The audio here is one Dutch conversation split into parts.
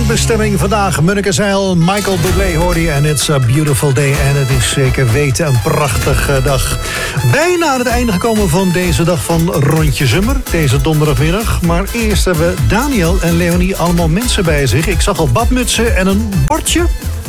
bestemming vandaag. Munnekezijl, Michael Bublé hoorde je en It's a Beautiful Day. En het is zeker weten een prachtige dag. Bijna aan het einde gekomen van deze dag van Rondje Zummer. Deze donderdagmiddag. Maar eerst hebben Daniel en Leonie allemaal mensen bij zich. Ik zag al badmutsen en een bordje.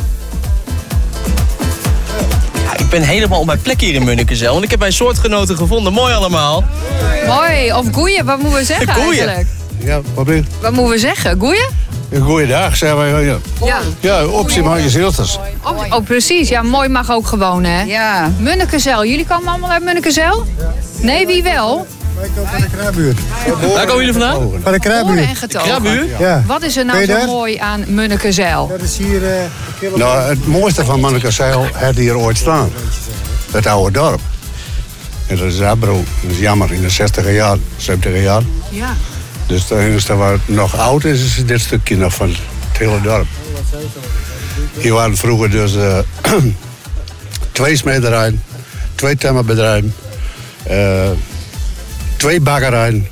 Ik ben helemaal op mijn plek hier in Munnekezijl. Want ik heb mijn soortgenoten gevonden. Mooi allemaal. Mooi. Of goeie, wat moeten we zeggen eigenlijk? Ja, probeer. Wat moeten we zeggen? Goeie? Een goeiedag, zeggen wij. Ja. Ja, optie maar je zilters. Oh, precies. Ja, mooi mag ook gewoon, hè? Ja. Munnekezijl. Jullie komen allemaal uit Munnekezijl? Nee, wie wel? Wij komen van de Kraabuurt. Waar komen jullie vandaan? Van de Horen Kraabuurt. en getogen. Kraabuurt? Ja. Wat is er nou Ben je zo daar? mooi aan Munnekezijl? Dat is hier... Nou, het mooiste van Munnekezijl had hier ooit staan. Het oude dorp. En dat is Abro. Dat is jammer, in de 60er jaar, 70er jaar. Ja. Dus het enige wat nog oud is dit stukje nog van het hele dorp. Hier waren vroeger dus 2 smederijen, 2 timmerbedrijven, 2 bakkerijen.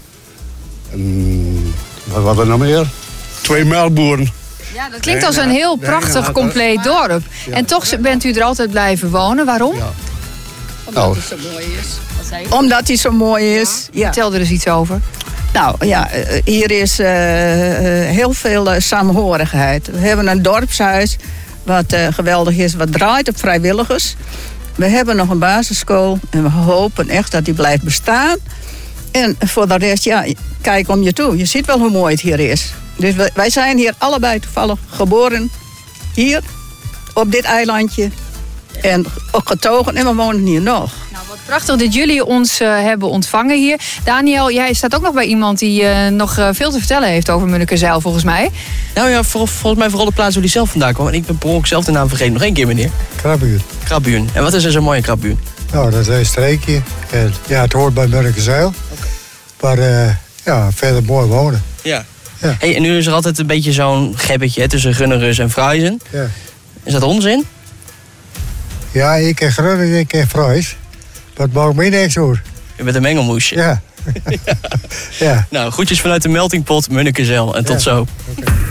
Wat was er nog meer? 2 melkboeren. Ja, dat klinkt als een heel prachtig, compleet dorp. En toch bent u er altijd blijven wonen. Waarom? Ja. Omdat hij zo mooi is. Omdat hij zo mooi is. Ja. Vertel er eens iets over. Nou ja, hier is heel veel saamhorigheid. We hebben een dorpshuis wat geweldig is, wat draait op vrijwilligers. We hebben nog een basisschool en we hopen echt dat die blijft bestaan. En voor de rest, ja, kijk om je toe. Je ziet wel hoe mooi het hier is. Dus wij zijn hier allebei toevallig geboren. Hier, op dit eilandje. En ook getogen en we wonen hier nog. Nou, wat prachtig dat jullie ons hebben ontvangen hier. Daniel, jij staat ook nog bij iemand die nog veel te vertellen heeft over Munnekezijl, volgens mij. Nou ja, volgens mij vooral de plaats waar hij zelf vandaan kwam. En ik ben per ongeluk zelf de naam vergeten. Nog 1 keer, meneer. Kraabuurt. Kraabuurt. En wat is er zo mooi in Kraabuurt? Nou, dat is een streekje. En, ja, het hoort bij Munnekezijl. Maar ja, verder mooi wonen. Ja. Ja. Hey, en nu is er altijd een beetje zo'n gebbetje tussen Gunnerus en Fruizen. Ja. Is dat onzin? Ja, ik ken Groningen, ik ken Fries. Dat maakt me niks hoor. Je bent een mengelmoesje. Ja. Ja. Nou, groetjes vanuit de meltingpot Munnekezijl. En tot zo. Okay.